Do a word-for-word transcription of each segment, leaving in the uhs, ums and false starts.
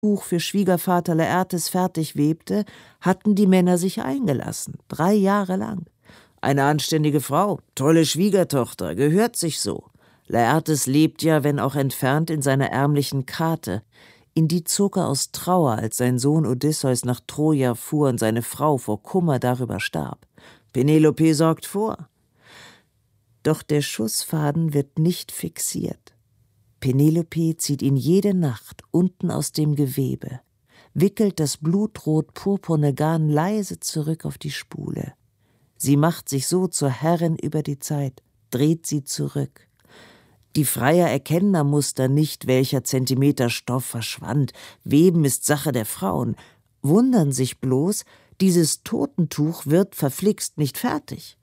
Tuch für Schwiegervater Laertes fertig webte, hatten die Männer sich eingelassen, drei Jahre lang. Eine anständige Frau, tolle Schwiegertochter, gehört sich so. Laertes lebt ja, wenn auch entfernt, in seiner ärmlichen Kate. In die zog er aus Trauer, als sein Sohn Odysseus nach Troja fuhr und seine Frau vor Kummer darüber starb. Penelope sorgt vor. Doch der Schussfaden wird nicht fixiert. Penelope zieht ihn jede Nacht unten aus dem Gewebe, wickelt das blutrot-purpurne Garn leise zurück auf die Spule. Sie macht sich so zur Herrin über die Zeit, dreht sie zurück. Die Freier erkennen am Muster nicht, welcher Zentimeter Stoff verschwand. Weben ist Sache der Frauen. Wundern sich bloß, dieses Totentuch wird verflixt nicht fertig.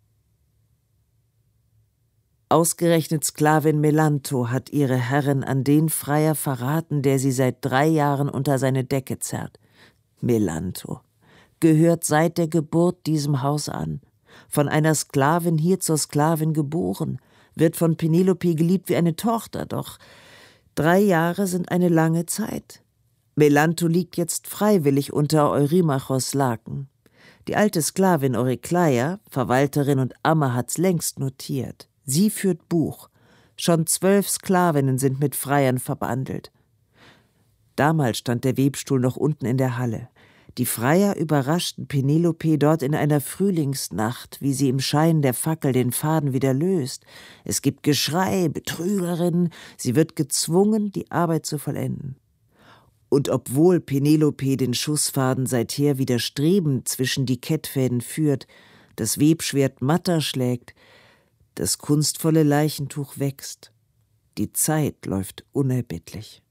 Ausgerechnet Sklavin Melantho hat ihre Herrin an den Freier verraten, der sie seit drei Jahren unter seine Decke zerrt. Melantho gehört seit der Geburt diesem Haus an, von einer Sklavin hier zur Sklavin geboren, wird von Penelope geliebt wie eine Tochter, doch drei Jahre sind eine lange Zeit. Melantho liegt jetzt freiwillig unter Eurymachos Laken. Die alte Sklavin Eurykleia, Verwalterin und Amme, hat's längst notiert. Sie führt Buch. Schon zwölf Sklavinnen sind mit Freiern verbandelt. Damals stand der Webstuhl noch unten in der Halle. Die Freier überraschten Penelope dort in einer Frühlingsnacht, wie sie im Schein der Fackel den Faden wieder löst. Es gibt Geschrei, Betrügerin, sie wird gezwungen, die Arbeit zu vollenden. Und obwohl Penelope den Schussfaden seither widerstrebend zwischen die Kettfäden führt, das Webschwert matter schlägt, das kunstvolle Leichentuch wächst. Die Zeit läuft unerbittlich.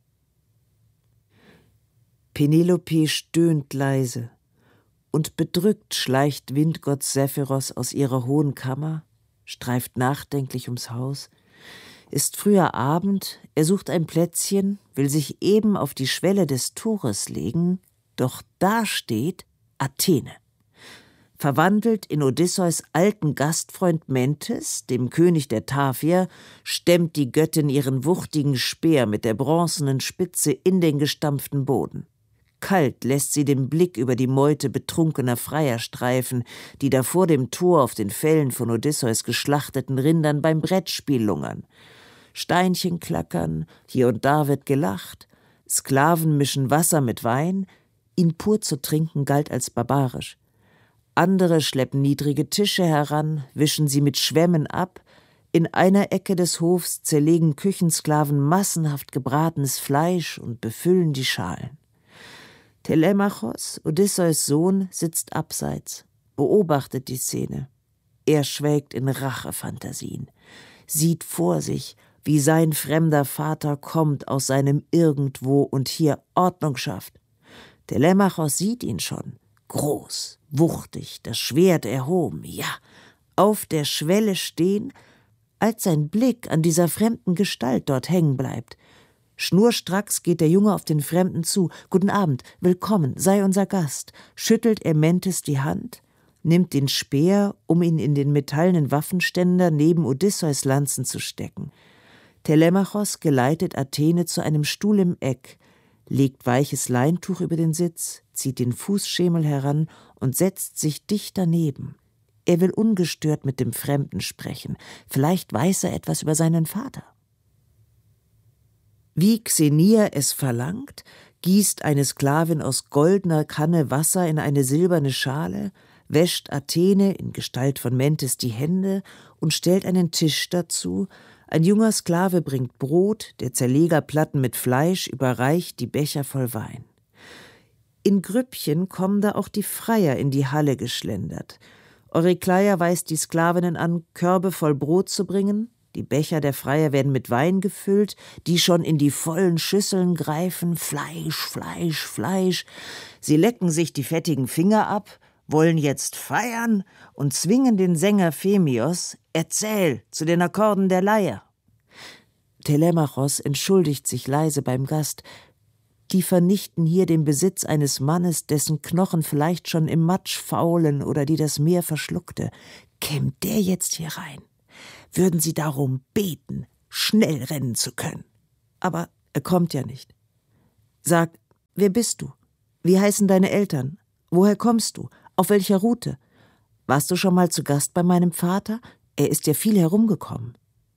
Penelope stöhnt leise und bedrückt schleicht Windgott Sephiros aus ihrer hohen Kammer, streift nachdenklich ums Haus. Ist früher Abend, er sucht ein Plätzchen, will sich eben auf die Schwelle des Tores legen, doch da steht Athene. Verwandelt in Odysseus alten Gastfreund Mentes, dem König der Taphier, stemmt die Göttin ihren wuchtigen Speer mit der bronzenen Spitze in den gestampften Boden. Kalt lässt sie den Blick über die Meute betrunkener Freier streifen, die da vor dem Tor auf den Fellen von Odysseus geschlachteten Rindern beim Brettspiel lungern. Steinchen klackern, hier und da wird gelacht, Sklaven mischen Wasser mit Wein, ihn pur zu trinken galt als barbarisch. Andere schleppen niedrige Tische heran, wischen sie mit Schwämmen ab. In einer Ecke des Hofs zerlegen Küchensklaven massenhaft gebratenes Fleisch und befüllen die Schalen. Telemachos, Odysseus Sohn, sitzt abseits, beobachtet die Szene. Er schwelgt in Rachefantasien, sieht vor sich, wie sein fremder Vater kommt aus seinem Irgendwo und hier Ordnung schafft. Telemachos sieht ihn schon. Groß, wuchtig, das Schwert erhoben, ja, auf der Schwelle stehen, als sein Blick an dieser fremden Gestalt dort hängen bleibt. Schnurstracks geht der Junge auf den Fremden zu. »Guten Abend, willkommen, sei unser Gast«, schüttelt er Mentes die Hand, nimmt den Speer, um ihn in den metallenen Waffenständer neben Odysseus Lanzen zu stecken. Telemachos geleitet Athene zu einem Stuhl im Eck, legt weiches Leintuch über den Sitz, zieht den Fußschemel heran und setzt sich dicht daneben. Er will ungestört mit dem Fremden sprechen. Vielleicht weiß er etwas über seinen Vater. Wie Xenia es verlangt, gießt eine Sklavin aus goldener Kanne Wasser in eine silberne Schale, wäscht Athene in Gestalt von Mentes die Hände und stellt einen Tisch dazu. Ein junger Sklave bringt Brot, der Zerleger Platten mit Fleisch, überreicht die Becher voll Wein. In Grüppchen kommen da auch die Freier in die Halle geschlendert. Eurykleia weist die Sklavinnen an, Körbe voll Brot zu bringen. Die Becher der Freier werden mit Wein gefüllt, die schon in die vollen Schüsseln greifen. Fleisch, Fleisch, Fleisch. Sie lecken sich die fettigen Finger ab, wollen jetzt feiern und zwingen den Sänger Phemios, erzähl zu den Akkorden der Leier. Telemachos entschuldigt sich leise beim Gast. Die vernichten hier den Besitz eines Mannes, dessen Knochen vielleicht schon im Matsch faulen oder die das Meer verschluckte. Käm der jetzt hier rein, würden sie darum beten, schnell rennen zu können. Aber er kommt ja nicht. Sag, »Wer bist du? Wie heißen deine Eltern? Woher kommst du? Auf welcher Route? Warst du schon mal zu Gast bei meinem Vater? Er ist ja viel herumgekommen.«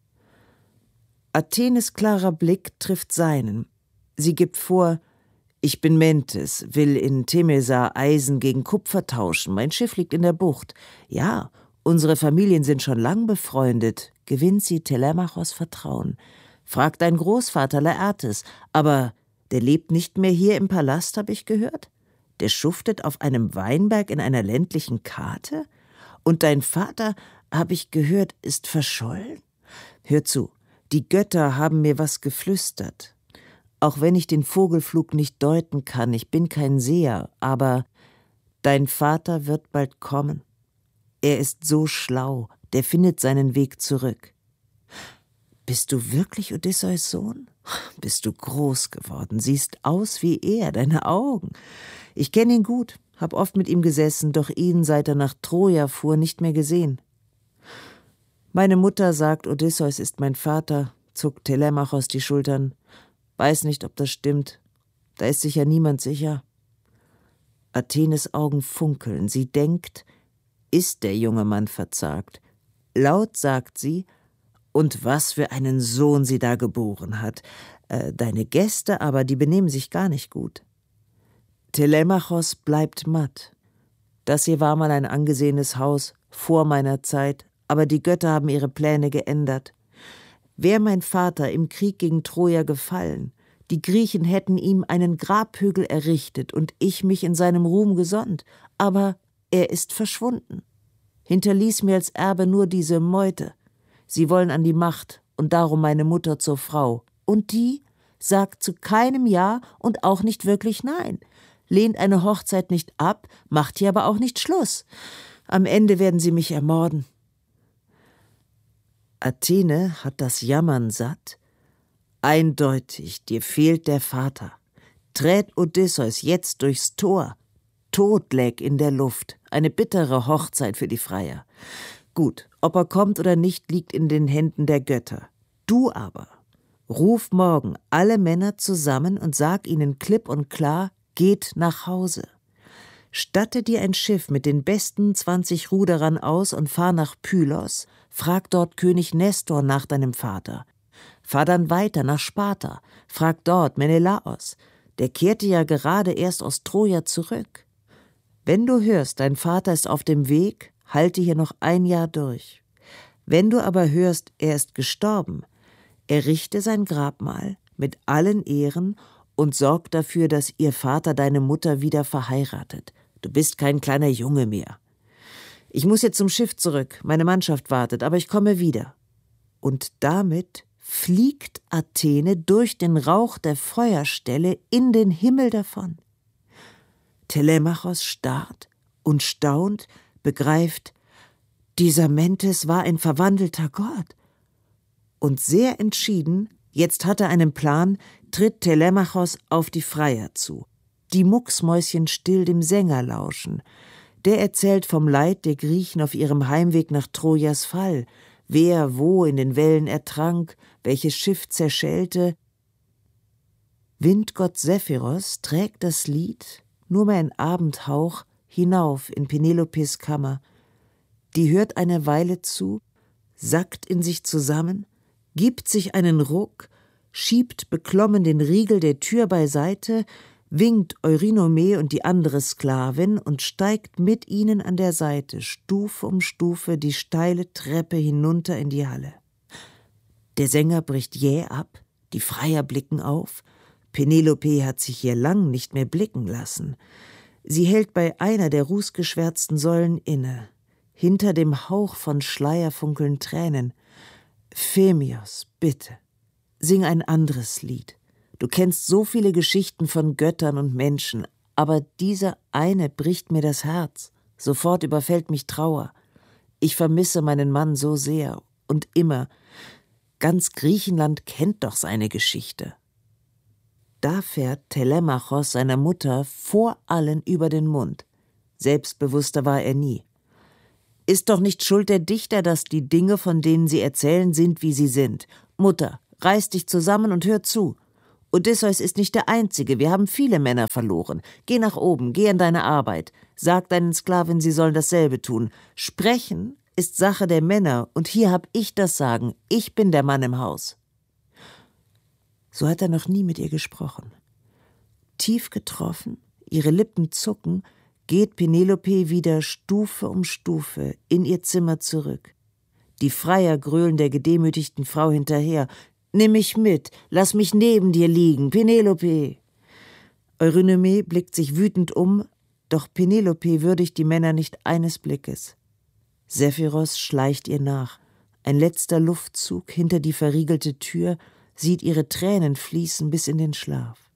Athenes klarer Blick trifft seinen. Sie gibt vor: »Ich bin Mentes, will in Temesa Eisen gegen Kupfer tauschen. Mein Schiff liegt in der Bucht. Ja, unsere Familien sind schon lang befreundet.« Gewinnt sie Telemachos Vertrauen. »Frag dein Großvater Laertes, aber der lebt nicht mehr hier im Palast, habe ich gehört? Der schuftet auf einem Weinberg in einer ländlichen Karte? Und dein Vater, habe ich gehört, ist verschollen? Hör zu, die Götter haben mir was geflüstert. Auch wenn ich den Vogelflug nicht deuten kann, ich bin kein Seher, aber dein Vater wird bald kommen. Er ist so schlau, der findet seinen Weg zurück.« »Bist du wirklich Odysseus Sohn? Bist du groß geworden, siehst aus wie er, deine Augen. Ich kenne ihn gut, hab oft mit ihm gesessen, doch ihn, seit er nach Troja fuhr, nicht mehr gesehen.« »Meine Mutter sagt, Odysseus ist mein Vater«, zuckt Telemachos die Schultern. »Weiß nicht, ob das stimmt. Da ist sich ja niemand sicher.« Athenes Augen funkeln. Sie denkt, ist der junge Mann verzagt. Laut sagt sie: »Und was für einen Sohn sie da geboren hat. Äh, deine Gäste aber, die benehmen sich gar nicht gut.« Telemachos bleibt matt. Das hier war mal ein angesehenes Haus, vor meiner Zeit, aber die Götter haben ihre Pläne geändert. Wär mein Vater im Krieg gegen Troja gefallen, die Griechen hätten ihm einen Grabhügel errichtet und ich mich in seinem Ruhm gesonnt, aber er ist verschwunden. Hinterließ mir als Erbe nur diese Meute. Sie wollen an die Macht und darum meine Mutter zur Frau. Und die sagt zu keinem Ja und auch nicht wirklich Nein. Lehnt eine Hochzeit nicht ab, macht hier aber auch nicht Schluss. Am Ende werden sie mich ermorden.« Athene hat das Jammern satt. Eindeutig, dir fehlt der Vater. Träd Odysseus jetzt durchs Tor. Tod läg in der Luft, eine bittere Hochzeit für die Freier. Gut, ob er kommt oder nicht, liegt in den Händen der Götter. Du aber, ruf morgen alle Männer zusammen und sag ihnen klipp und klar, geht nach Hause. Statte dir ein Schiff mit den besten zwanzig Ruderern aus und fahr nach Pylos, frag dort König Nestor nach deinem Vater. Fahr dann weiter nach Sparta, frag dort Menelaos, der kehrte ja gerade erst aus Troja zurück. Wenn du hörst, dein Vater ist auf dem Weg, halte hier noch ein Jahr durch. Wenn du aber hörst, er ist gestorben, errichte sein Grabmal mit allen Ehren und sorg dafür, dass ihr Vater deine Mutter wieder verheiratet. Du bist kein kleiner Junge mehr. Ich muss jetzt zum Schiff zurück, meine Mannschaft wartet, aber ich komme wieder.« Und damit fliegt Athene durch den Rauch der Feuerstelle in den Himmel davon. Telemachos starrt und staunt, begreift, dieser Mentes war ein verwandelter Gott. Und sehr entschieden, jetzt hat er einen Plan, tritt Telemachos auf die Freier zu. Die Mucksmäuschen still dem Sänger lauschen. Der erzählt vom Leid der Griechen auf ihrem Heimweg nach Trojas Fall, wer wo in den Wellen ertrank, welches Schiff zerschellte. Windgott Sephiros trägt das Lied, nur mehr ein Abendhauch, hinauf in Penelopes Kammer. Die hört eine Weile zu, sackt in sich zusammen, gibt sich einen Ruck, schiebt beklommen den Riegel der Tür beiseite, winkt Eurynome und die andere Sklavin und steigt mit ihnen an der Seite, Stufe um Stufe, die steile Treppe hinunter in die Halle. Der Sänger bricht jäh ab, die Freier blicken auf. Penelope hat sich hier lang nicht mehr blicken lassen. Sie hält bei einer der rußgeschwärzten Säulen inne. Hinter dem Hauch von Schleier funkeln Tränen. »Phemios, bitte, sing ein anderes Lied. Du kennst so viele Geschichten von Göttern und Menschen, aber diese eine bricht mir das Herz. Sofort überfällt mich Trauer. Ich vermisse meinen Mann so sehr und immer. Ganz Griechenland kennt doch seine Geschichte.« Da fährt Telemachos seiner Mutter vor allen über den Mund. Selbstbewusster war er nie. »Ist doch nicht Schuld der Dichter, dass die Dinge, von denen sie erzählen, sind, wie sie sind. Mutter, reiß dich zusammen und hör zu. Odysseus ist nicht der Einzige, wir haben viele Männer verloren. Geh nach oben, geh an deine Arbeit. Sag deinen Sklaven, sie sollen dasselbe tun. Sprechen ist Sache der Männer, und hier hab ich das Sagen. Ich bin der Mann im Haus. So hat er noch nie mit ihr gesprochen. Tief getroffen, ihre Lippen zucken, geht Penelope wieder Stufe um Stufe in ihr Zimmer zurück. Die Freier grölen der gedemütigten Frau hinterher. »Nimm mich mit, lass mich neben dir liegen, Penelope!« Eurynome blickt sich wütend um, doch Penelope würdigt die Männer nicht eines Blickes. Sephiros schleicht ihr nach. Ein letzter Luftzug hinter die verriegelte Tür sieht ihre Tränen fließen bis in den Schlaf.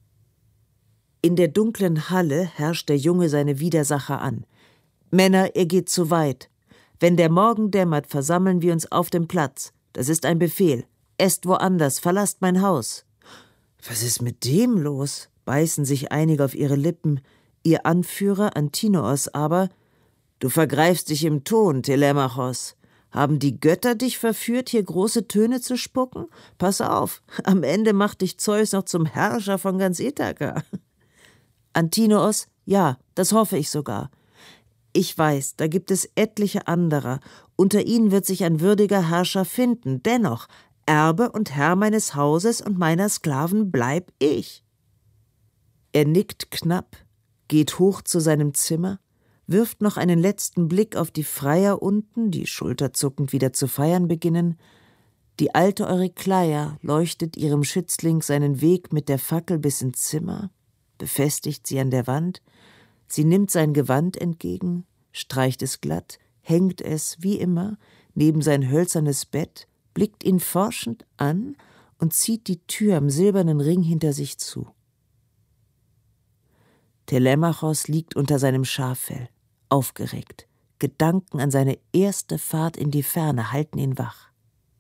In der dunklen Halle herrscht der Junge seine Widersacher an. »Männer, ihr geht zu weit. Wenn der Morgen dämmert, versammeln wir uns auf dem Platz. Das ist ein Befehl. Esst woanders, verlasst mein Haus.« »Was ist mit dem los?« beißen sich einige auf ihre Lippen. Ihr Anführer Antinoos aber: »Du vergreifst dich im Ton, Telemachos. Haben die Götter dich verführt, hier große Töne zu spucken? Pass auf, am Ende macht dich Zeus noch zum Herrscher von ganz Ithaka.« Antinoos: »Ja, das hoffe ich sogar. Ich weiß, da gibt es etliche anderer. Unter ihnen wird sich ein würdiger Herrscher finden. Dennoch, Erbe und Herr meines Hauses und meiner Sklaven bleib ich.« Er nickt knapp, geht hoch zu seinem Zimmer, wirft noch einen letzten Blick auf die Freier unten, die schulterzuckend wieder zu feiern beginnen. Die alte Eurykleia leuchtet ihrem Schützling seinen Weg mit der Fackel bis ins Zimmer, befestigt sie an der Wand. Sie nimmt sein Gewand entgegen, streicht es glatt, hängt es, wie immer, neben sein hölzernes Bett, blickt ihn forschend an und zieht die Tür am silbernen Ring hinter sich zu. Telemachos liegt unter seinem Schaffell, aufgeregt. Gedanken an seine erste Fahrt in die Ferne halten ihn wach.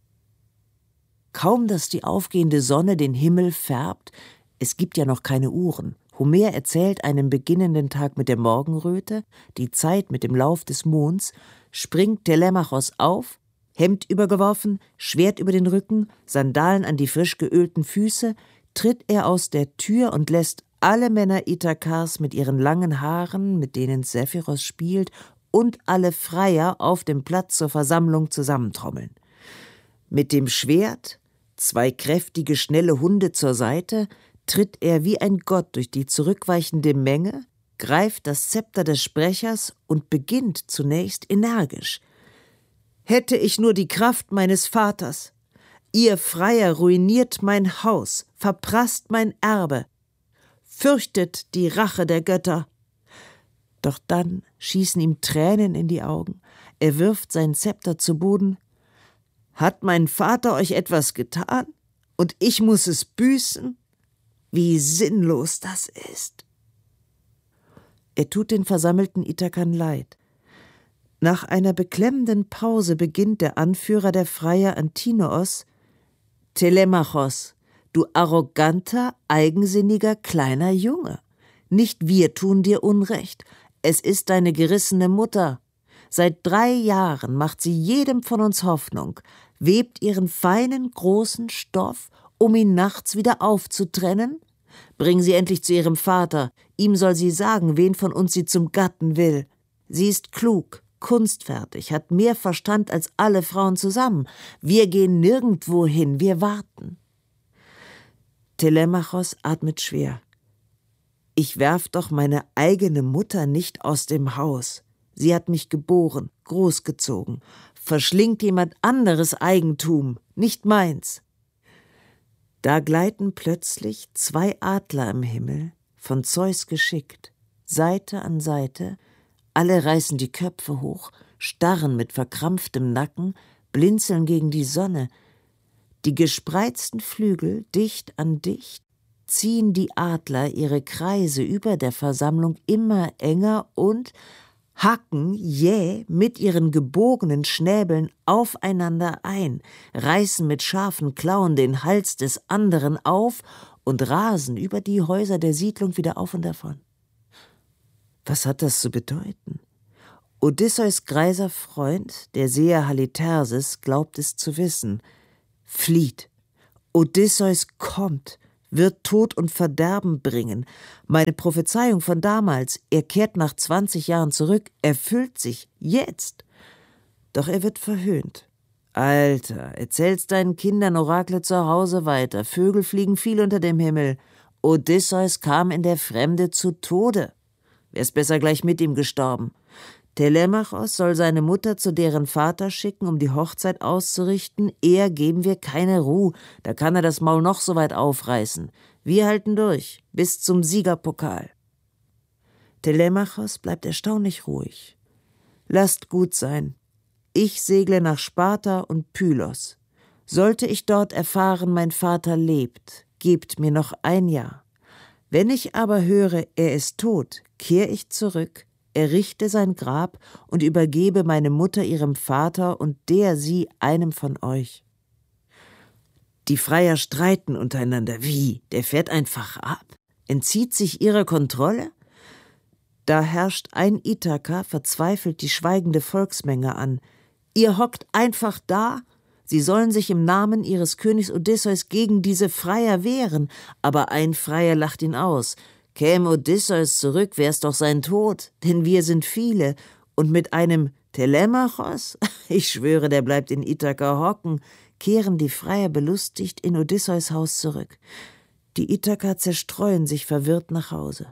Kaum, dass die aufgehende Sonne den Himmel färbt, es gibt ja noch keine Uhren. Homer erzählt einen beginnenden Tag mit der Morgenröte, die Zeit mit dem Lauf des Monds, springt Telemachos auf, Hemd übergeworfen, Schwert über den Rücken, Sandalen an die frisch geölten Füße, tritt er aus der Tür und lässt alle Männer Ithakars mit ihren langen Haaren, mit denen Sephiros spielt, und alle Freier auf dem Platz zur Versammlung zusammentrommeln. Mit dem Schwert, zwei kräftige, schnelle Hunde zur Seite, tritt er wie ein Gott durch die zurückweichende Menge, greift das Zepter des Sprechers und beginnt zunächst energisch. »Hätte ich nur die Kraft meines Vaters! Ihr Freier ruiniert mein Haus, verprasst mein Erbe! Fürchtet die Rache der Götter!« Doch dann schießen ihm Tränen in die Augen. Er wirft sein Zepter zu Boden. »Hat mein Vater euch etwas getan? Und ich muss es büßen? Wie sinnlos das ist!« Er tut den versammelten Ithakern leid. Nach einer beklemmenden Pause beginnt der Anführer der Freier Antinoos: »Telemachos, du arroganter, eigensinniger, kleiner Junge! Nicht wir tun dir Unrecht, es ist deine gerissene Mutter. Seit drei Jahren macht sie jedem von uns Hoffnung, webt ihren feinen, großen Stoff, um ihn nachts wieder aufzutrennen? Bring sie endlich zu ihrem Vater, ihm soll sie sagen, wen von uns sie zum Gatten will. Sie ist klug, kunstfertig, hat mehr Verstand als alle Frauen zusammen. Wir gehen nirgendwo hin, wir warten.« Telemachos atmet schwer. »Ich werf doch meine eigene Mutter nicht aus dem Haus. Sie hat mich geboren, großgezogen. Verschlingt jemand anderes Eigentum, nicht meins.« Da gleiten plötzlich zwei Adler im Himmel, von Zeus geschickt, Seite an Seite. Alle reißen die Köpfe hoch, starren mit verkrampftem Nacken, blinzeln gegen die Sonne. Die gespreizten Flügel, dicht an dicht, ziehen die Adler ihre Kreise über der Versammlung immer enger und hacken jäh mit ihren gebogenen Schnäbeln aufeinander ein, reißen mit scharfen Klauen den Hals des anderen auf und rasen über die Häuser der Siedlung wieder auf und davon. Was hat das zu bedeuten? Odysseus greiser Freund, der Seher Halitherses, glaubt es zu wissen. Flieht! Odysseus kommt! wird Tod und Verderben bringen. Meine Prophezeiung von damals, er kehrt nach zwanzig Jahren zurück, erfüllt sich jetzt. Doch er wird verhöhnt. Alter, erzählst deinen Kindern Orakle zu Hause weiter. Vögel fliegen viel unter dem Himmel. Odysseus kam in der Fremde zu Tode. Wär's besser gleich mit ihm gestorben. Telemachos soll seine Mutter zu deren Vater schicken, um die Hochzeit auszurichten. Eher geben wir keine Ruhe, da kann er das Maul noch so weit aufreißen. Wir halten durch, bis zum Siegerpokal. Telemachos bleibt erstaunlich ruhig. Lasst gut sein. Ich segle nach Sparta und Pylos. Sollte ich dort erfahren, mein Vater lebt, gebt mir noch ein Jahr. Wenn ich aber höre, er ist tot, kehr ich zurück, errichte sein Grab und übergebe meine Mutter ihrem Vater und der sie einem von euch. Die Freier streiten untereinander. Wie? Der fährt einfach ab? Entzieht sich ihrer Kontrolle? Da herrscht ein Ithaka verzweifelt die schweigende Volksmenge an. Ihr hockt einfach da? Sie sollen sich im Namen ihres Königs Odysseus gegen diese Freier wehren. Aber ein Freier lacht ihn aus. Käme Odysseus zurück, wär's doch sein Tod, denn wir sind viele. Und mit einem Telemachos, ich schwöre, der bleibt in Ithaka hocken, kehren die Freier belustigt in Odysseus Haus zurück. Die Ithaka zerstreuen sich verwirrt nach Hause.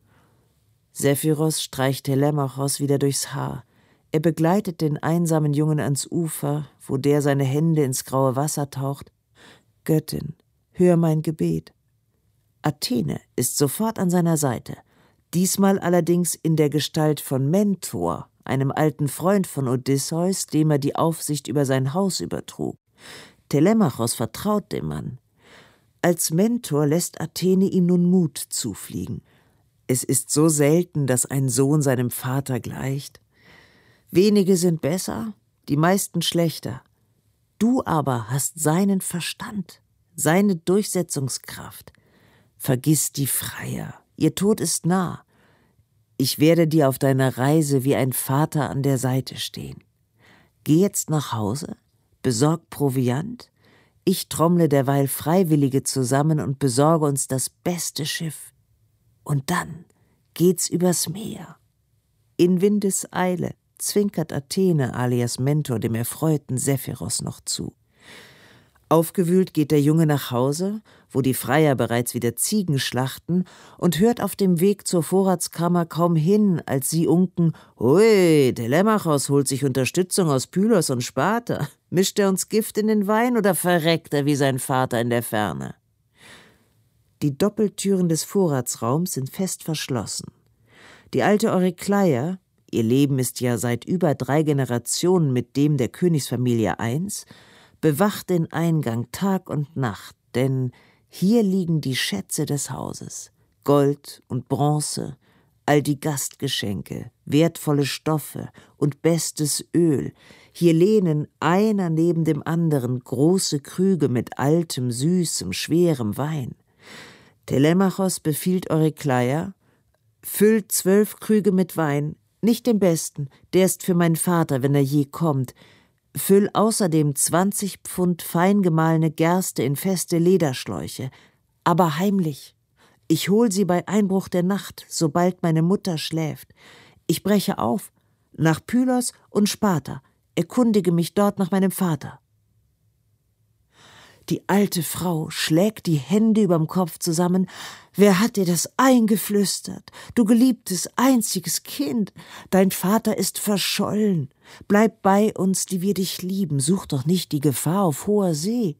Sephiros streicht Telemachos wieder durchs Haar. Er begleitet den einsamen Jungen ans Ufer, wo der seine Hände ins graue Wasser taucht. Göttin, hör mein Gebet. Athene ist sofort an seiner Seite, diesmal allerdings in der Gestalt von Mentor, einem alten Freund von Odysseus, dem er die Aufsicht über sein Haus übertrug. Telemachos vertraut dem Mann. Als Mentor lässt Athene ihm nun Mut zufliegen. Es ist so selten, dass ein Sohn seinem Vater gleicht. Wenige sind besser, die meisten schlechter. Du aber hast seinen Verstand, seine Durchsetzungskraft. Vergiss die Freier, ihr Tod ist nah. Ich werde dir auf deiner Reise wie ein Vater an der Seite stehen. Geh jetzt nach Hause, besorg Proviant, ich trommle derweil Freiwillige zusammen und besorge uns das beste Schiff. Und dann geht's übers Meer. In Windeseile zwinkert Athene alias Mentor dem erfreuten Sephiros noch zu. Aufgewühlt geht der Junge nach Hause, wo die Freier bereits wieder Ziegen schlachten, und hört auf dem Weg zur Vorratskammer kaum hin, als sie unken: »Hui, Telemachos holt sich Unterstützung aus Pylos und Sparta. Mischt er uns Gift in den Wein oder verreckt er wie sein Vater in der Ferne?« Die Doppeltüren des Vorratsraums sind fest verschlossen. Die alte Eurykleia, ihr Leben ist ja seit über drei Generationen mit dem der Königsfamilie eins, bewacht den Eingang Tag und Nacht, denn hier liegen die Schätze des Hauses, Gold und Bronze, all die Gastgeschenke, wertvolle Stoffe und bestes Öl. Hier lehnen einer neben dem anderen große Krüge mit altem, süßem, schwerem Wein. Telemachos befiehlt Eurykleia: »Füllt zwölf Krüge mit Wein, nicht den besten, der ist für meinen Vater, wenn er je kommt. Füll außerdem zwanzig Pfund fein gemahlene Gerste in feste Lederschläuche, aber heimlich. Ich hol sie bei Einbruch der Nacht, sobald meine Mutter schläft. Ich breche auf, nach Pylos und Sparta, erkundige mich dort nach meinem Vater.« Die alte Frau schlägt die Hände überm Kopf zusammen. »Wer hat dir das eingeflüstert? Du geliebtes, einziges Kind. Dein Vater ist verschollen. Bleib bei uns, die wir dich lieben. Such doch nicht die Gefahr auf hoher See.«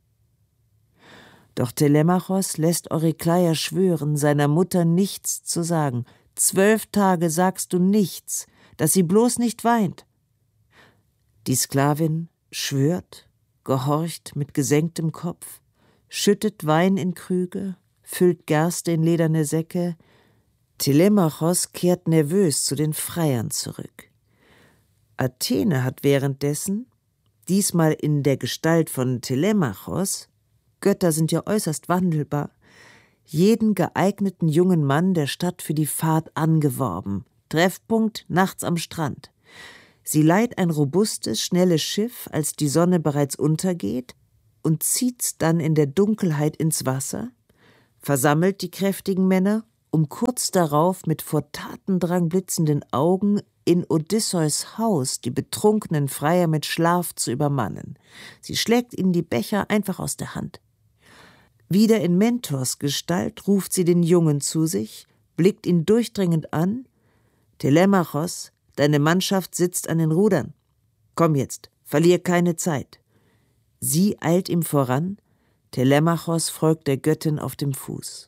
Doch Telemachos lässt Eurykleia schwören, seiner Mutter nichts zu sagen. Zwölf Tage sagst du nichts, dass sie bloß nicht weint. Die Sklavin schwört, gehorcht mit gesenktem Kopf, schüttet Wein in Krüge, füllt Gerste in lederne Säcke. Telemachos kehrt nervös zu den Freiern zurück. Athene hat währenddessen, diesmal in der Gestalt von Telemachos, Götter sind ja äußerst wandelbar, jeden geeigneten jungen Mann der Stadt für die Fahrt angeworben. Treffpunkt nachts am Strand. Sie leiht ein robustes, schnelles Schiff, als die Sonne bereits untergeht, und zieht's dann in der Dunkelheit ins Wasser, versammelt die kräftigen Männer, um kurz darauf mit vor Tatendrang blitzenden Augen in Odysseus Haus die betrunkenen Freier mit Schlaf zu übermannen. Sie schlägt ihnen die Becher einfach aus der Hand. Wieder in Mentors Gestalt ruft sie den Jungen zu sich, blickt ihn durchdringend an. »Telemachos, deine Mannschaft sitzt an den Rudern. Komm jetzt, verlier keine Zeit.« Sie eilt ihm voran, Telemachos folgt der Göttin auf dem Fuß.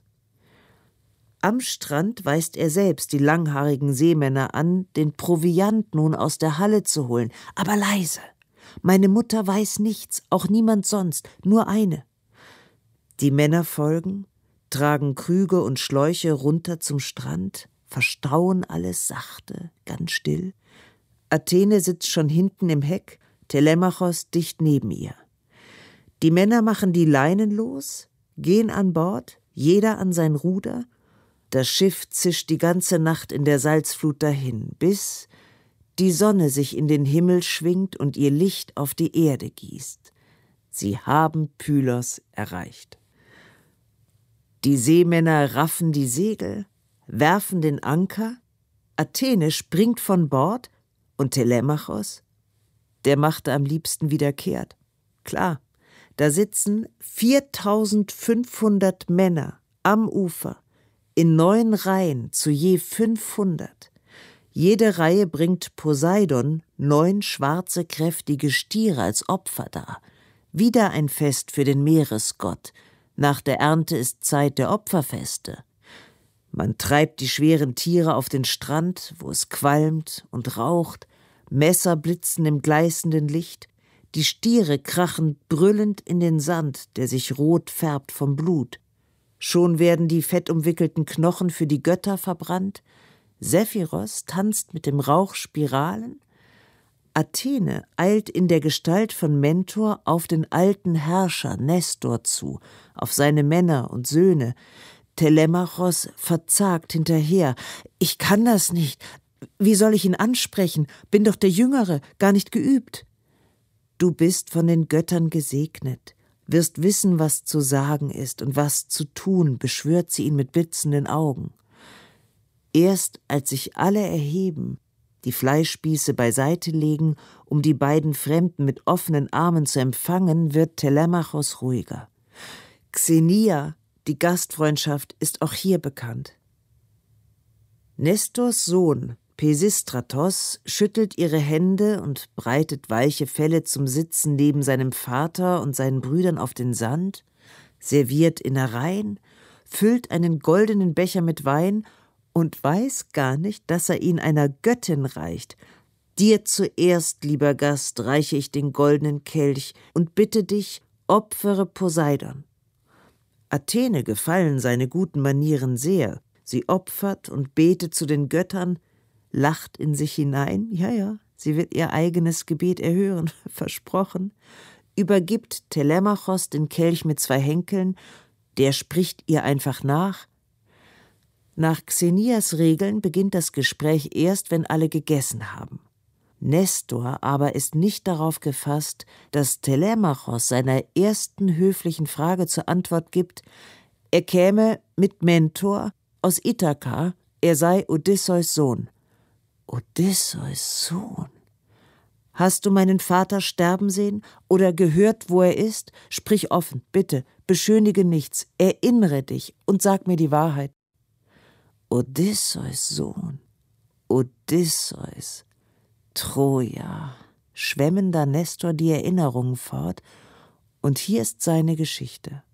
Am Strand weist er selbst die langhaarigen Seemänner an, den Proviant nun aus der Halle zu holen. Aber leise! Meine Mutter weiß nichts, auch niemand sonst, nur eine. Die Männer folgen, tragen Krüge und Schläuche runter zum Strand, verstauen alles sachte, ganz still. Athene sitzt schon hinten im Heck, Telemachos dicht neben ihr. Die Männer machen die Leinen los, gehen an Bord, jeder an sein Ruder. Das Schiff zischt die ganze Nacht in der Salzflut dahin, bis die Sonne sich in den Himmel schwingt und ihr Licht auf die Erde gießt. Sie haben Pylos erreicht. Die Seemänner raffen die Segel, werfen den Anker, Athene springt von Bord und Telemachos, der machte am liebsten wieder kehrt. Klar, da sitzen viertausendfünfhundert Männer am Ufer, in neun Reihen zu je fünfhundert. Jede Reihe bringt Poseidon neun schwarze, kräftige Stiere als Opfer dar. Wieder ein Fest für den Meeresgott. Nach der Ernte ist Zeit der Opferfeste. Man treibt die schweren Tiere auf den Strand, wo es qualmt und raucht. Messer blitzen im gleißenden Licht. Die Stiere krachen brüllend in den Sand, der sich rot färbt vom Blut. Schon werden die fettumwickelten Knochen für die Götter verbrannt. Sephiros tanzt mit dem Rauch Spiralen. Athene eilt in der Gestalt von Mentor auf den alten Herrscher Nestor zu, auf seine Männer und Söhne. Telemachos verzagt hinterher. »Ich kann das nicht. Wie soll ich ihn ansprechen? Bin doch der Jüngere, gar nicht geübt.« »Du bist von den Göttern gesegnet, wirst wissen, was zu sagen ist und was zu tun«, beschwört sie ihn mit blitzenden Augen. Erst als sich alle erheben, die Fleischspieße beiseite legen, um die beiden Fremden mit offenen Armen zu empfangen, wird Telemachos ruhiger. Xenia, die Gastfreundschaft, ist auch hier bekannt. Nestors Sohn, Pisistratos, schüttelt ihre Hände und breitet weiche Felle zum Sitzen neben seinem Vater und seinen Brüdern auf den Sand, serviert Innereien, füllt einen goldenen Becher mit Wein und weiß gar nicht, dass er ihn einer Göttin reicht. »Dir zuerst, lieber Gast, reiche ich den goldenen Kelch und bitte dich, opfere Poseidon.« Athene gefallen seine guten Manieren sehr. Sie opfert und betet zu den Göttern, lacht in sich hinein, ja, ja, sie wird ihr eigenes Gebet erhören, versprochen, übergibt Telemachos den Kelch mit zwei Henkeln, der spricht ihr einfach nach. Nach Xenias Regeln beginnt das Gespräch erst, wenn alle gegessen haben. Nestor aber ist nicht darauf gefasst, dass Telemachos seiner ersten höflichen Frage zur Antwort gibt, er käme mit Mentor aus Ithaka, er sei Odysseus Sohn. Odysseus Sohn? Hast du meinen Vater sterben sehen oder gehört, wo er ist? Sprich offen, bitte, beschönige nichts, erinnere dich und sag mir die Wahrheit. Odysseus Sohn, Odysseus, Troja, schwemmen da Nestor die Erinnerungen fort, und hier ist seine Geschichte.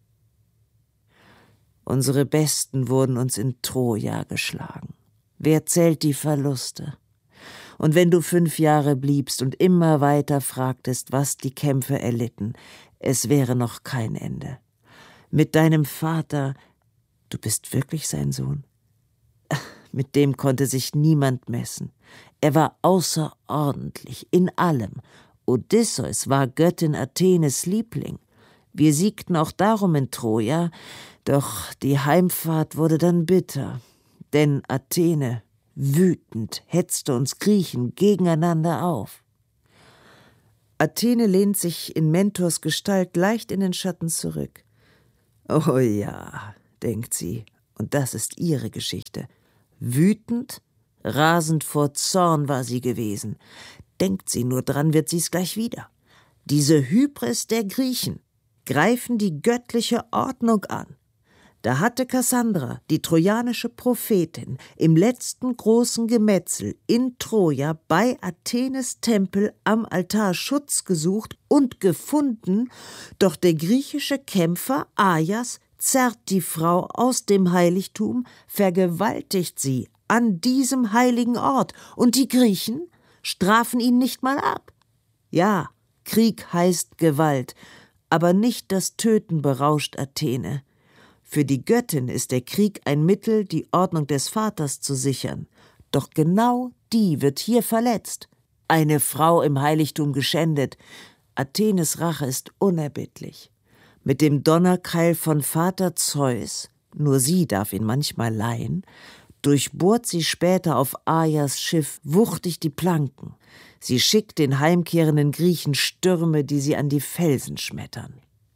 Unsere Besten wurden uns in Troja geschlagen. Wer zählt die Verluste? Und wenn du fünf Jahre bliebst und immer weiter fragtest, was die Kämpfe erlitten, es wäre noch kein Ende. Mit deinem Vater, du bist wirklich sein Sohn? Mit dem konnte sich niemand messen. Er war außerordentlich in allem. Odysseus war Göttin Athenes Liebling. Wir siegten auch darum in Troja, doch die Heimfahrt wurde dann bitter. Denn Athene, wütend, hetzte uns Griechen gegeneinander auf. Athene lehnt sich in Mentors Gestalt leicht in den Schatten zurück. Oh ja, denkt sie, und das ist ihre Geschichte. Wütend, rasend vor Zorn war sie gewesen. Denkt sie nur dran, wird sie's gleich wieder. Diese Hybris der Griechen greifen die göttliche Ordnung an. Da hatte Kassandra, die trojanische Prophetin, im letzten großen Gemetzel in Troja bei Athenes Tempel am Altar Schutz gesucht und gefunden, doch der griechische Kämpfer Aias zerrt die Frau aus dem Heiligtum, vergewaltigt sie an diesem heiligen Ort, und die Griechen strafen ihn nicht mal ab. Ja, Krieg heißt Gewalt, aber nicht das Töten berauscht Athene. Für die Göttin ist der Krieg ein Mittel, die Ordnung des Vaters zu sichern. Doch genau die wird hier verletzt. Eine Frau im Heiligtum geschändet. Athenes Rache ist unerbittlich. Mit dem Donnerkeil von Vater Zeus, nur sie darf ihn manchmal leihen, durchbohrt sie später auf Aias Schiff wuchtig die Planken. Sie schickt den heimkehrenden Griechen Stürme, die sie an die Felsen schmettern.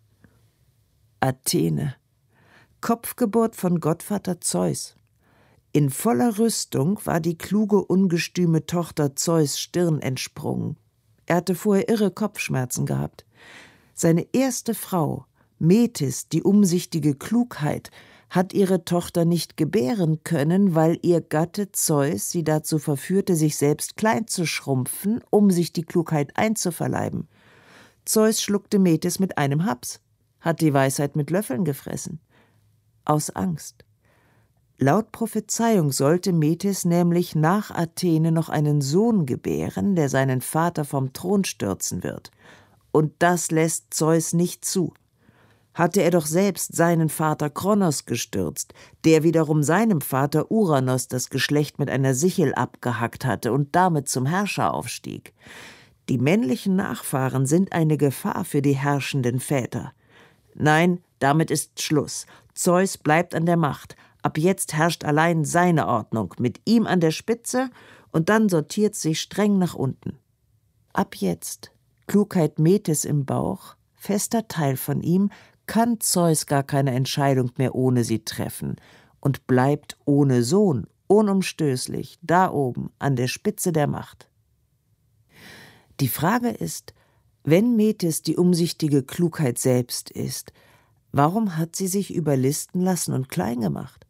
Athene, Kopfgeburt von Gottvater Zeus. In voller Rüstung war die kluge, ungestüme Tochter Zeus Stirn entsprungen. Er hatte vorher irre Kopfschmerzen gehabt. Seine erste Frau, Metis, die umsichtige Klugheit, hat ihre Tochter nicht gebären können, weil ihr Gatte Zeus sie dazu verführte, sich selbst klein zu schrumpfen, um sich die Klugheit einzuverleiben. Zeus schluckte Metis mit einem Haps, hat die Weisheit mit Löffeln gefressen. Aus Angst. Laut Prophezeiung sollte Metis nämlich nach Athene noch einen Sohn gebären, der seinen Vater vom Thron stürzen wird. Und das lässt Zeus nicht zu. Hatte er doch selbst seinen Vater Kronos gestürzt, der wiederum seinem Vater Uranos das Geschlecht mit einer Sichel abgehackt hatte und damit zum Herrscher aufstieg. Die männlichen Nachfahren sind eine Gefahr für die herrschenden Väter. Nein, damit ist Schluss. Zeus bleibt an der Macht. Ab jetzt herrscht allein seine Ordnung, mit ihm an der Spitze, und dann sortiert sich streng nach unten. Ab jetzt, Klugheit Metis im Bauch, fester Teil von ihm, kann Zeus gar keine Entscheidung mehr ohne sie treffen und bleibt ohne Sohn unumstößlich da oben an der Spitze der Macht. Die Frage ist, wenn Metis die umsichtige Klugheit selbst ist, warum hat sie sich überlisten lassen und klein gemacht?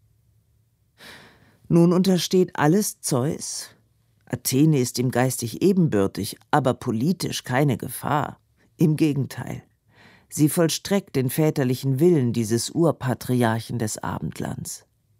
Nun untersteht alles Zeus. Athene ist ihm geistig ebenbürtig, aber politisch keine Gefahr. Im Gegenteil. Sie vollstreckt den väterlichen Willen dieses Urpatriarchen des Abendlands.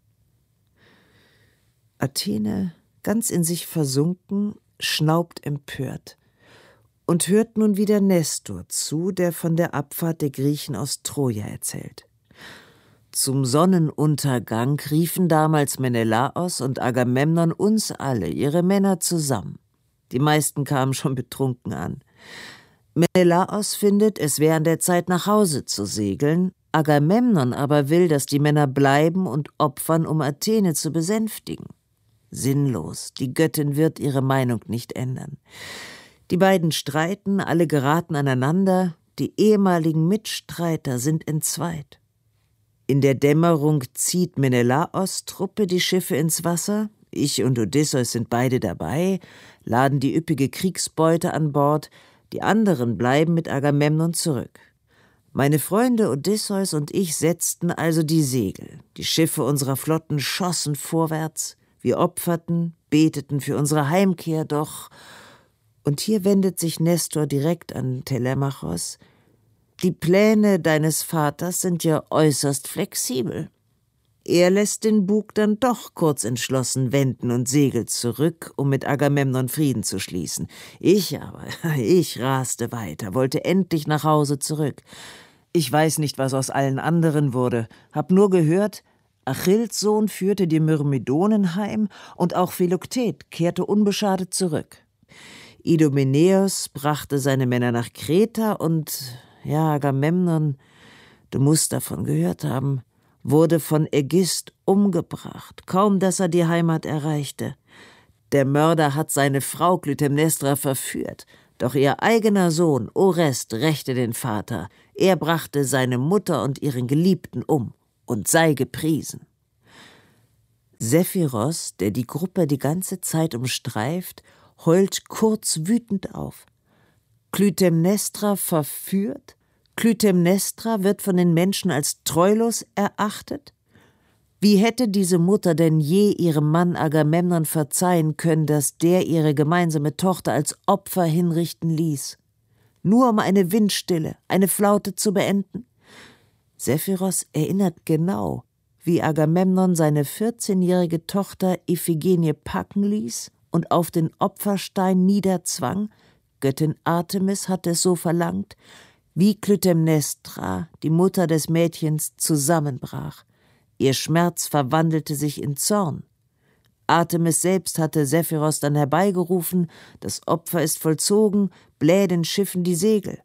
Athene, ganz in sich versunken, schnaubt empört und hört nun wieder Nestor zu, der von der Abfahrt der Griechen aus Troja erzählt. Zum Sonnenuntergang riefen damals Menelaos und Agamemnon uns alle, ihre Männer, zusammen. Die meisten kamen schon betrunken an. Menelaos findet, es wäre an der Zeit, nach Hause zu segeln. Agamemnon aber will, dass die Männer bleiben und opfern, um Athene zu besänftigen. Sinnlos, die Göttin wird ihre Meinung nicht ändern. Die beiden streiten, alle geraten aneinander, die ehemaligen Mitstreiter sind entzweit. In der Dämmerung zieht Menelaos' Truppe die Schiffe ins Wasser, ich und Odysseus sind beide dabei, laden die üppige Kriegsbeute an Bord, die anderen bleiben mit Agamemnon zurück. Meine Freunde Odysseus und ich setzten also die Segel. Die Schiffe unserer Flotten schossen vorwärts. Wir opferten, beteten für unsere Heimkehr, doch... Und hier wendet sich Nestor direkt an Telemachos. Die Pläne deines Vaters sind ja äußerst flexibel. Er lässt den Bug dann doch kurz entschlossen wenden und segelt zurück, um mit Agamemnon Frieden zu schließen. Ich aber, ich raste weiter, wollte endlich nach Hause zurück. Ich weiß nicht, was aus allen anderen wurde, hab nur gehört, Achilles Sohn führte die Myrmidonen heim und auch Philoktet kehrte unbeschadet zurück. Idomeneus brachte seine Männer nach Kreta und, ja, Agamemnon, du musst davon gehört haben, wurde von Ägist umgebracht, kaum dass er die Heimat erreichte. Der Mörder hat seine Frau Klytämnestra verführt, doch ihr eigener Sohn Orest rächte den Vater. Er brachte seine Mutter und ihren Geliebten um. und sei gepriesen. Sephiros, der die Gruppe die ganze Zeit umstreift, heult kurz wütend auf. Klytämnestra verführt? Klytämnestra wird von den Menschen als treulos erachtet? Wie hätte diese Mutter denn je ihrem Mann Agamemnon verzeihen können, dass der ihre gemeinsame Tochter als Opfer hinrichten ließ? Nur um eine Windstille, eine Flaute zu beenden? Sephiros erinnert genau, wie Agamemnon seine vierzehnjährige Tochter Iphigenie packen ließ und auf den Opferstein niederzwang. Göttin Artemis hatte es so verlangt, wie Klytämnestra, die Mutter des Mädchens, zusammenbrach. Ihr Schmerz verwandelte sich in Zorn. Artemis selbst hatte Sephiros dann herbeigerufen, das Opfer ist vollzogen, bläh den Schiffen die Segel.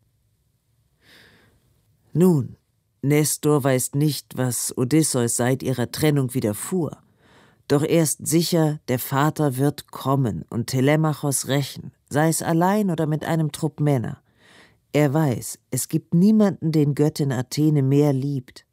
Nun, Nestor weiß nicht, was Odysseus seit ihrer Trennung widerfuhr. Doch er ist sicher, der Vater wird kommen und Telemachos rächen, sei es allein oder mit einem Trupp Männer. Er weiß, es gibt niemanden, den Göttin Athene mehr liebt.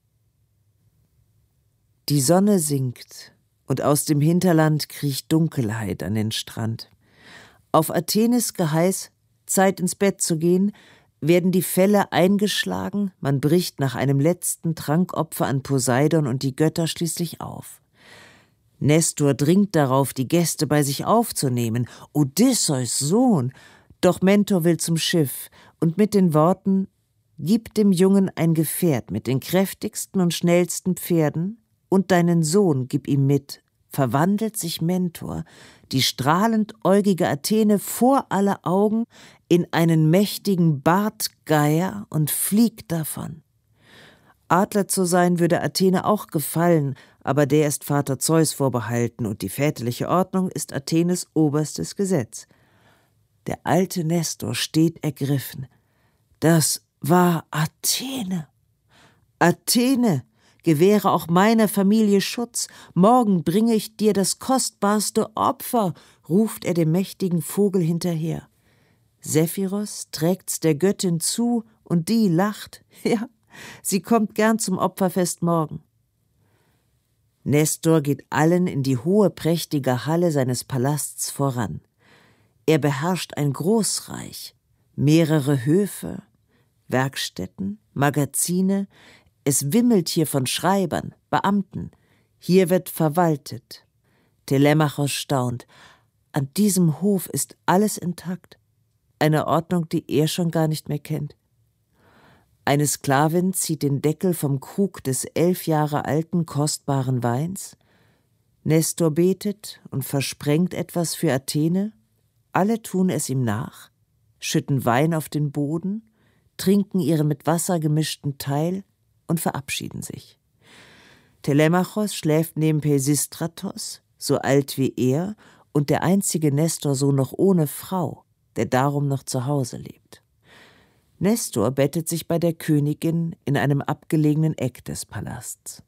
Die Sonne sinkt und aus dem Hinterland kriecht Dunkelheit an den Strand. Auf Athenes Geheiß, Zeit ins Bett zu gehen, werden die Felle eingeschlagen, man bricht nach einem letzten Trankopfer an Poseidon und die Götter schließlich auf. Nestor dringt darauf, die Gäste bei sich aufzunehmen, Odysseus Sohn, doch Mentor will zum Schiff und mit den Worten: »Gib dem Jungen ein Gefährt mit den kräftigsten und schnellsten Pferden und deinen Sohn gib ihm mit«, verwandelt sich Mentor, die strahlentäugige Athene vor aller Augen, in einen mächtigen Bartgeier und fliegt davon. Adler zu sein würde Athene auch gefallen, aber der ist Vater Zeus vorbehalten und die väterliche Ordnung ist Athenes oberstes Gesetz. Der alte Nestor steht ergriffen. Das war Athene. Athene, gewähre auch meiner Familie Schutz. Morgen bringe ich dir das kostbarste Opfer, ruft er dem mächtigen Vogel hinterher. Sephiros trägt's der Göttin zu und die lacht. Ja, sie kommt gern zum Opferfest morgen. Nestor geht allen in die hohe, prächtige Halle seines Palasts voran. Er beherrscht ein Großreich, mehrere Höfe, Werkstätten, Magazine. Es wimmelt hier von Schreibern, Beamten. Hier wird verwaltet. Telemachos staunt. An diesem Hof ist alles intakt. Eine Ordnung, die er schon gar nicht mehr kennt. Eine Sklavin zieht den Deckel vom Krug des elf Jahre alten, kostbaren Weins. Nestor betet und versprengt etwas für Athene. Alle tun es ihm nach, schütten Wein auf den Boden, trinken ihren mit Wasser gemischten Teil und verabschieden sich. Telemachos schläft neben Peisistratos, so alt wie er, und der einzige Nestorsohn noch ohne Frau, der darum noch zu Hause lebt. Nestor bettet sich bei der Königin in einem abgelegenen Eck des Palasts.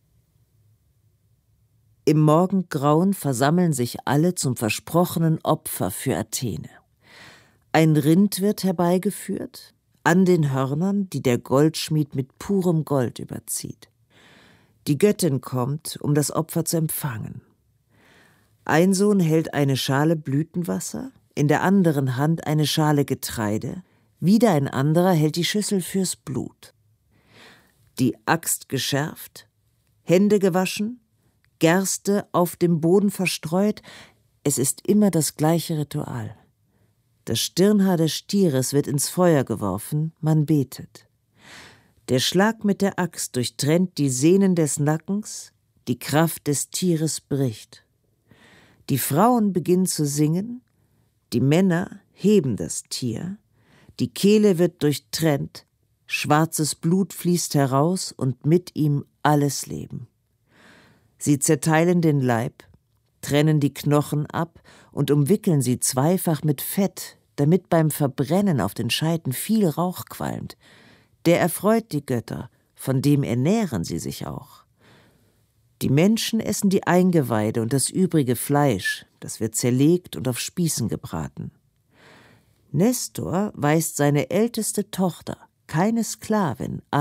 Im Morgengrauen versammeln sich alle zum versprochenen Opfer für Athene. Ein Rind wird herbeigeführt, an den Hörnern, die der Goldschmied mit purem Gold überzieht. Die Göttin kommt, um das Opfer zu empfangen. Ein Sohn hält eine Schale Blütenwasser, in der anderen Hand eine Schale Getreide, wieder ein anderer hält die Schüssel fürs Blut. Die Axt geschärft, Hände gewaschen, Gerste auf dem Boden verstreut, es ist immer das gleiche Ritual. Das Stirnhaar des Stieres wird ins Feuer geworfen, man betet. Der Schlag mit der Axt durchtrennt die Sehnen des Nackens, die Kraft des Tieres bricht. Die Frauen beginnen zu singen, die Männer heben das Tier, die Kehle wird durchtrennt, schwarzes Blut fließt heraus und mit ihm alles Leben. Sie zerteilen den Leib, trennen die Knochen ab und umwickeln sie zweifach mit Fett, damit beim Verbrennen auf den Scheiten viel Rauch qualmt. Der erfreut die Götter, von dem ernähren sie sich auch. Die Menschen essen die Eingeweide und das übrige Fleisch, das wird zerlegt und auf Spießen gebraten. Nestor weist seine älteste Tochter, keine Sklavin, an,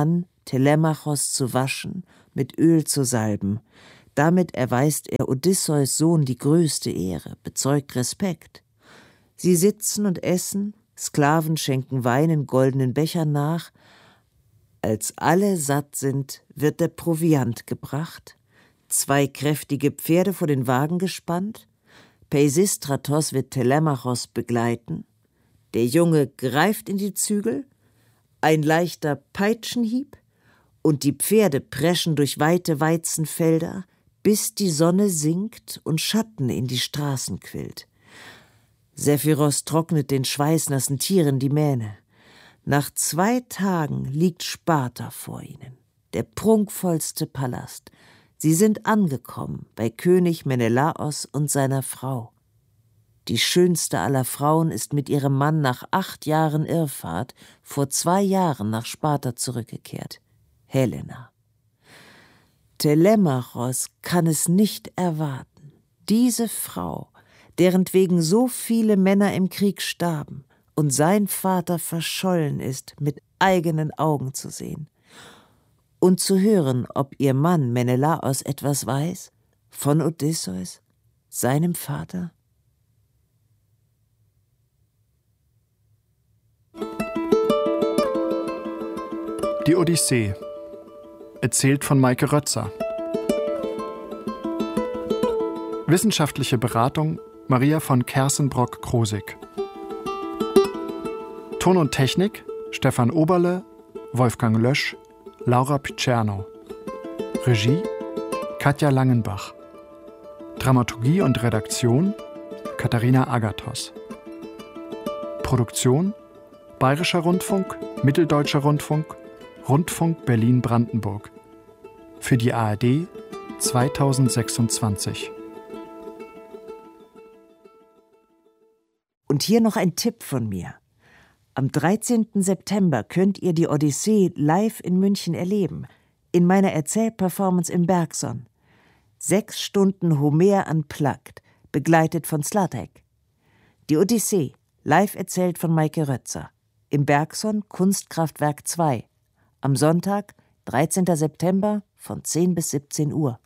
Telemachos zu waschen, mit Öl zu salben. Damit erweist er Odysseus Sohn die größte Ehre, bezeugt Respekt. Sie sitzen und essen, Sklaven schenken Wein in goldenen Bechern nach. Als alle satt sind, wird der Proviant gebracht, zwei kräftige Pferde vor den Wagen gespannt, Peisistratos wird Telemachos begleiten, der Junge greift in die Zügel, ein leichter Peitschenhieb, und die Pferde preschen durch weite Weizenfelder, bis die Sonne sinkt und Schatten in die Straßen quillt. Sephiros trocknet den schweißnassen Tieren die Mähne. Nach zwei Tagen liegt Sparta vor ihnen, der prunkvollste Palast. Sie sind angekommen bei König Menelaos und seiner Frau. Die schönste aller Frauen ist mit ihrem Mann nach acht Jahren Irrfahrt vor zwei Jahren nach Sparta zurückgekehrt. Helena. Telemachos kann es nicht erwarten, diese Frau, derentwegen so viele Männer im Krieg starben und sein Vater verschollen ist, mit eigenen Augen zu sehen und zu hören, ob ihr Mann Menelaos etwas weiß von Odysseus, seinem Vater. Die Odyssee, erzählt von Maike Rötzer. Wissenschaftliche Beratung Maria von Kersenbrock-Krosig. Ton und Technik Stefan Oberle, Wolfgang Lösch, Laura Picerno. Regie Katja Langenbach. Dramaturgie und Redaktion Katharina Agathos. Produktion Bayerischer Rundfunk, Mitteldeutscher Rundfunk, Rundfunk Berlin-Brandenburg. Für die A R D zweitausendsechsundzwanzig. Und hier noch ein Tipp von mir. Am dreizehnten September könnt ihr die Odyssee live in München erleben, in meiner Erzählperformance im Bergson. Sechs Stunden Homer unplugged, begleitet von Slatek. Die Odyssee, live erzählt von Maike Rötzer. Im Bergson Kunstkraftwerk zwei. Am Sonntag, dreizehnten September von zehn bis siebzehn Uhr.